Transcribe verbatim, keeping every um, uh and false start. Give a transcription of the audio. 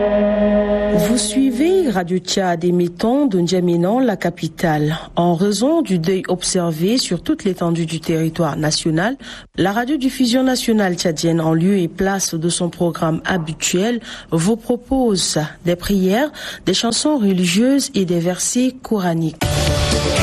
Vous suivez Radio Tchad émettant de N'Djamena, la capitale. En raison du deuil observé sur toute l'étendue du territoire national, la radiodiffusion nationale tchadienne, en lieu et place de son programme habituel, vous propose des prières, des chansons religieuses et des versets coraniques.